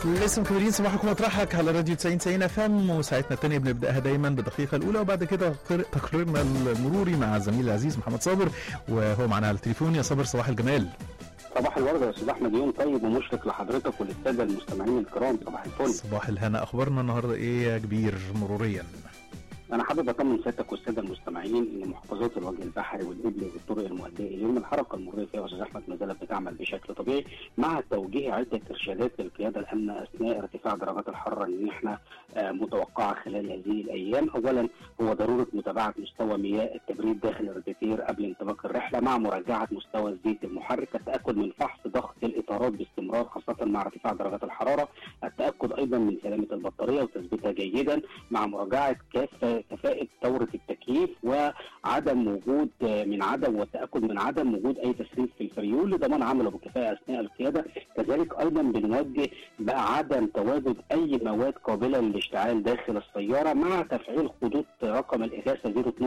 لسه مكملين صباحكم مطرحك على راديو 90 اف ام، وساعتنا الثانيه بنبداها دايما بالدقيقه الاولى، وبعد كده تقريرنا المروري مع الزميل العزيز محمد صابر، وهو معنا على التليفون. يا صابر صباح الجمال. صباح الورد يا استاذ احمد، يوم طيب ومشرق لحضرتك وللساده المستمعين الكرام. صباح الفل. صباح الهنا. اخبارنا النهارده ايه يا كبير مروريا؟ أنا حابب أطمن سيادتك والسادة المستمعين إن محافظات الوجه البحري والإبلي والطرق المؤدية إليهم الحركة المرورية فيها أستاذ أحمد ما زالت بتعمل بشكل طبيعي، مع توجيه عدة إرشادات للقيادة الأمنة أثناء ارتفاع درجات الحرارة اللي إحنا متوقعة خلال هذه الأيام. أولاً هو ضرورة متابعة مستوى مياه التبريد داخل الرادياتير قبل انطلاق الرحلة، مع مراجعة مستوى الزيت المحرك، التأكد من فحص ضغط الإطارات باستمرار خاصة مع ارتفاع درجات الحرارة، التأكد أيضاً من سلامة البطارية وتثبيتها جيداً، مع مراجعة كفاءة دورة التكييف وعدم وجود والتأكد من عدم وجود أي تسريب في الفريول لضمان عمله بكفاءة أثناء القيادة. كذلك أيضا بنوجه بعدم تواجد أي مواد قابلة للاشتعال داخل السيارة، مع تفعيل خطوط رقم الإغاثة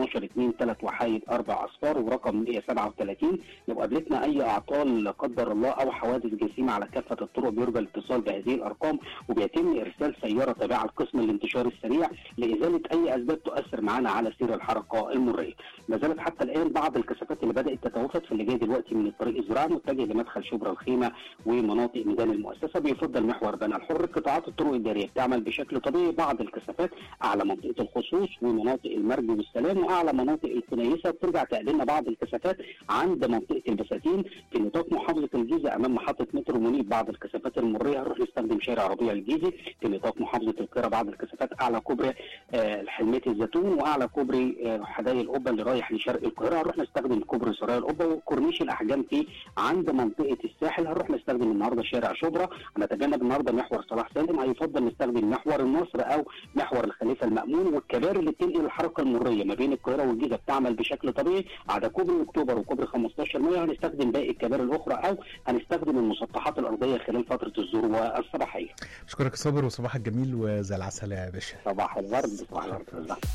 012-2-3 أصفار ورقم 137 لو قابلتنا أي أعطال لا قدر الله أو حوادث جسيمة على كافة الطرق. بيرجى الاتصال بهذه الأرقام، وبيتم إرسال سيارة تابعة لقسم الانتشار السريع لإزالة أي أسباب تؤثر معنا على سير الحركه المريه. ما زالت حتى الان بعض الكثافات اللي بدات تتوافد في اللي جاي دلوقتي من الطريق الزراعي متجه لمدخل شبرا الخيمه ومناطق ميدان المؤسسه، بيفضل محور بنها الحر. قطاعات الطرق الدائريه بتعمل بشكل طبيعي، بعض الكثافات اعلى منطقه الخصوص ومناطق المرج والسلام، واعلى مناطق الكنيسه بترجع تقابلنا بعض الكثافات عند منطقه البساتين في نطاق محافظه الجيزه امام محطه مترو منيب. بعض الكثافات المريه هنروح نستخدم شارع ربيع الجيزي في نطاق محافظه القاهره. بعض الكثافات اعلى كوبري حلميه الزيتون واعلى كوبري حدائق القبه اللي رايح لشرق القاهره هنروح نستخدم كوبري سرايا القبه، وكورنيش الاحجام فيه عند منطقه الساحل هنروح نستخدم النهارده شارع شبرا. هنتجنب النهارده محور صلاح سالم، هيفضل نستخدم محور النصر او محور الخليفه المامون. والكباري اللي بتنقل الحركه المريه ما بين القاهره والجيزه بتعمل بشكل طبيعي، على كوبري اكتوبر وكوبري 15 مايو هنستخدم باقي الكباري الاخرى او هنستخدم المسطحات الارضيه خلال فتره الذروه الصباحيه. اشكرك يا صابر وصباحك جميل وزي العسل يا باشا. صباح الورد. صباح الورد.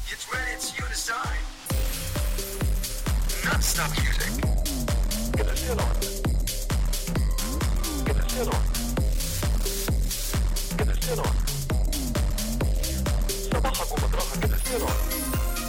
Non-stop music. Get a shit on. Get a shit on. Get a shit on. صباحك ومطرحك get a shit on.